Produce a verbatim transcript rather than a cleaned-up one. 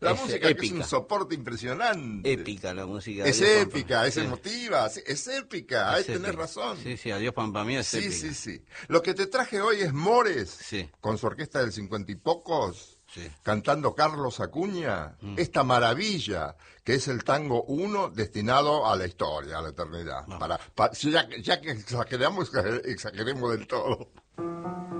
La es música que es épica. un soporte impresionante. Épica la música. Es Adiós, épica, Pampa. es Sí, emotiva, sí, es épica, ahí es tenés épica. razón. Sí, sí, Adiós Pampa Mía es Sí, épica. sí, sí. Lo que te traje hoy es Mores, Sí. con su orquesta del cincuenta y pocos, Sí. cantando Carlos Acuña, mm. esta maravilla que es el tango uno destinado a la historia, a la eternidad. Para, para, ya, ya que exageramos, exageremos del todo.